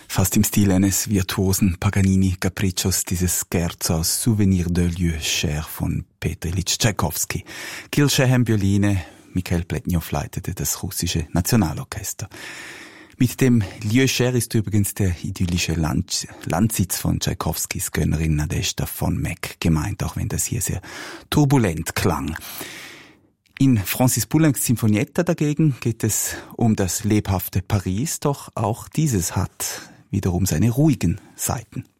Fast im Stil eines virtuosen Paganini-Capriccios, dieses Scherzo aus Souvenir de lieu cher von Peter Ilyich Tschaikowski. Gil Shehem Violine, Mikhail Pletnjow leitete das russische Nationalorchester. Mit dem Lieu cher ist übrigens der idyllische Landsitz von Tschaikowskis Gönnerin Nadezhda von Meck gemeint, auch wenn das hier sehr turbulent klang. In Francis Poulencs Sinfonietta dagegen geht es um das lebhafte Paris, doch auch dieses hat wiederum seine ruhigen Seiten.